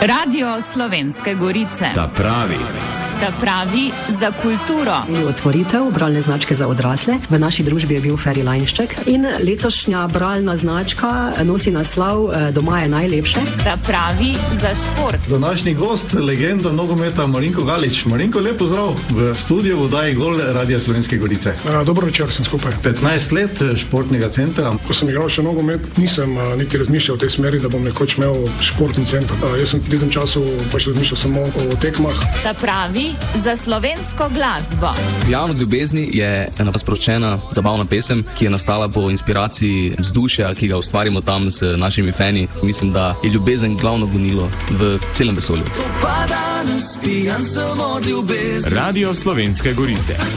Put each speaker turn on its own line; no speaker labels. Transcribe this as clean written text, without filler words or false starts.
Radio Slovenske Gorice.
Ta pravi
za kulturo.
Otvoritev bralne značke za odrasle. V naši družbi je bil Ferilanšček in letošnja bralna značka nosi naslov Doma je najlepše.
Ta pravi za šport.
Današnji gost, legenda nogometa Marinko Galič. Marinko, lep pozdrav v studiu v oddaji Gol Radio Slovenske Gorice.
Dobro večer, sem skupaj.
15 let športnega centra.
Ko sem igral še nogomet, nisem niti razmišljal v tej smeri, da bom nekoč imel športni center. Jaz sem v tem času pač razmišljal samo o tekmah.
Ta pravi za slovensko glasbo.
Javno ljubezni je ena sproščena, zabavna pesem, ki je nastala po inspiraciji vzdušja, ki ga ustvarimo tam z našimi fani. Mislim, da je ljubezen glavno gonilo v celem vesolju.
Radio Slovenske Gorice.